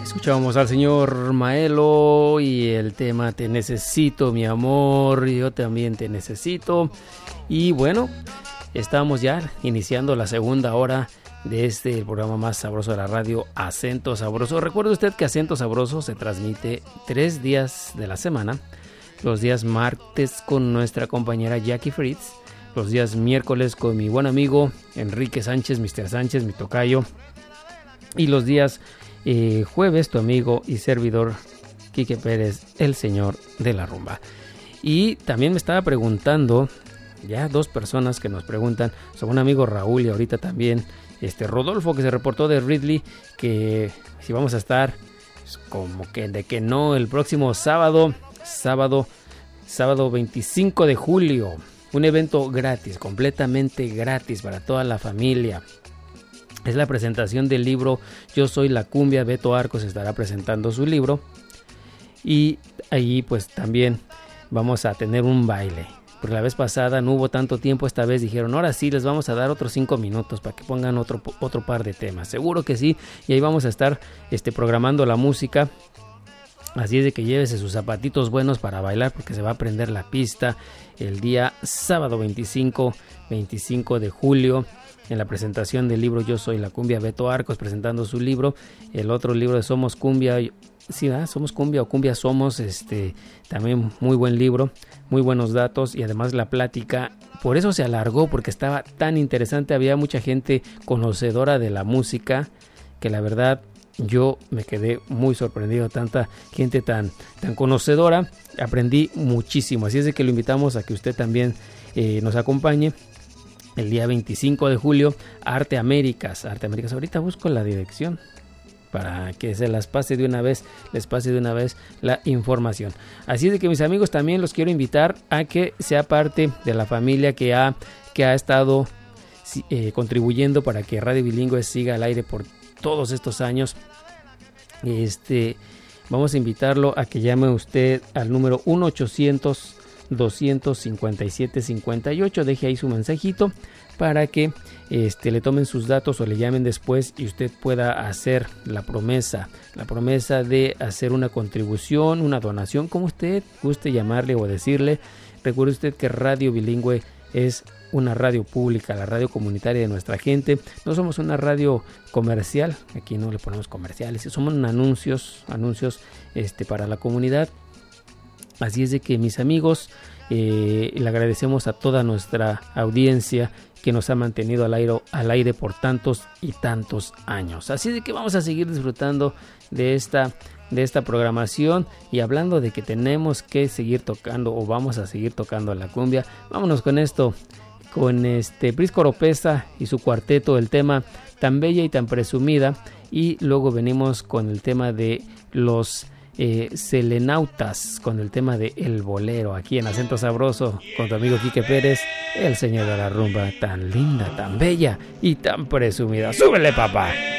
Escuchábamos al señor Maelo y el tema Te necesito, mi amor, yo también te necesito. Y bueno, estamos ya iniciando la segunda hora de el programa más sabroso de la radio, Acento Sabroso. Recuerde usted que Acento Sabroso se transmite 3 días de la semana. Los días martes con nuestra compañera Jackie Fritz, los días miércoles con mi buen amigo Enrique Sánchez, Mr. Sánchez, mi tocayo, y los días jueves tu amigo y servidor Quique Pérez, el señor de la rumba. Y también me estaba preguntando, ya 2 personas que nos preguntan, son un amigo Raúl y ahorita también Rodolfo, que se reportó de Ridley, que si vamos a estar como que de que no el próximo sábado 25 de julio, un evento gratis, completamente gratis para toda la familia. Es la presentación del libro Yo Soy la Cumbia. Beto Arcos estará presentando su libro. Y ahí pues también vamos a tener un baile. Porque la vez pasada no hubo tanto tiempo, esta vez dijeron, ahora sí les vamos a dar otros 5 minutos para que pongan otro par de temas. Seguro que sí. Y ahí vamos a estar programando la música. Así es de que llévese sus zapatitos buenos para bailar, porque se va a prender la pista el día sábado 25 de julio. En la presentación del libro Yo Soy la Cumbia, Beto Arcos presentando su libro. El otro libro de Somos Cumbia, sí, Somos Cumbia o Cumbia Somos, también muy buen libro, muy buenos datos, y además la plática, por eso se alargó, porque estaba tan interesante, había mucha gente conocedora de la música, que la verdad yo me quedé muy sorprendido, tanta gente tan conocedora, aprendí muchísimo, así es de que lo invitamos a que usted también nos acompañe. El día 25 de julio, Arte Américas. Ahorita busco la dirección para que se les pase de una vez la información. Así de que mis amigos, también los quiero invitar a que sea parte de la familia que ha estado contribuyendo para que Radio Bilingüe siga al aire por todos estos años. Vamos a invitarlo a que llame usted al número 1-800-257-58. Deje ahí su mensajito para que le tomen sus datos o le llamen después y usted pueda hacer la promesa de hacer una contribución, una donación, como usted guste llamarle o decirle. Recuerde usted que Radio Bilingüe es una radio pública, la radio comunitaria de nuestra gente. No somos una radio comercial, aquí no le ponemos comerciales, somos anuncios para la comunidad. Así es de que, mis amigos, le agradecemos a toda nuestra audiencia que nos ha mantenido al aire por tantos y tantos años. Así es de que vamos a seguir disfrutando de esta programación, y hablando de que tenemos que seguir tocando o vamos a seguir tocando la cumbia, vámonos con esto, con Prisco Oropesa y su cuarteto, el tema Tan Bella y Tan Presumida, y luego venimos con el tema de los Selenautas, con el tema de El Bolero, aquí en Acento Sabroso, con tu amigo Quique Pérez, el señor de la rumba, tan linda, tan bella y tan presumida. ¡Súbele, papá!